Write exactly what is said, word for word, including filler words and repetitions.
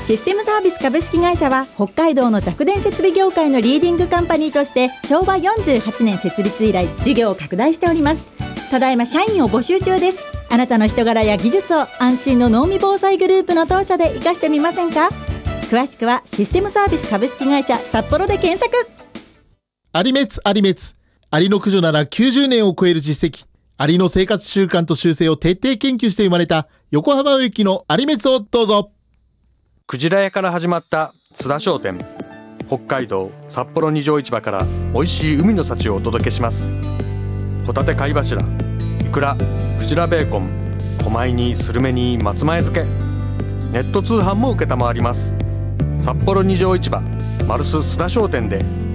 システムサービス株式会社は北海道の弱電設備業界のリーディングカンパニーとしてしょうわよんじゅうはちねん設立以来事業を拡大しております。ただいま社員を募集中です。あなたの人柄や技術を安心の能見防災グループの当社で生かしてみませんか。詳しくはシステムサービス株式会社札幌で検索。 アリメツアリメツ、アリの駆除ならきゅうじゅうねんを超える実績、アリの生活習慣と習性を徹底研究して生まれた横浜植木のアリメツをどうぞ。 クジラ屋から始まった須田商店、北海道札幌二条市場から美味しい海の幸をお届けします。ホタテ貝柱、イクラ、クジラベーコン、狛犬にスルメに松前漬け、ネット通販も承ります。札幌二条市場マルス須田商店で